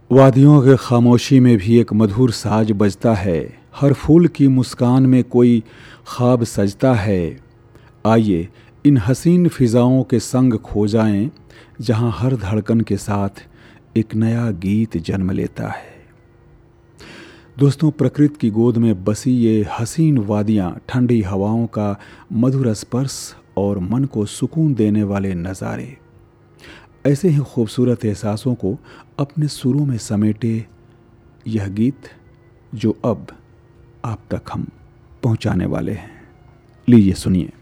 वादियों के खामोशी में भी एक मधुर साज बजता है। हर फूल की मुस्कान में कोई ख्वाब सजता है। आइए इन हसीन फिजाओं के संग खो जाएं, जहां हर धड़कन के साथ एक नया गीत जन्म लेता है। दोस्तों, प्रकृति की गोद में बसी ये हसीन वादियां, ठंडी हवाओं का मधुर स्पर्श और मन को सुकून देने वाले नज़ारे, ऐसे ही खूबसूरत एहसासों को अपने सुरों में समेटे यह गीत जो अब आप तक हम पहुंचाने वाले हैं। लीजिए सुनिए।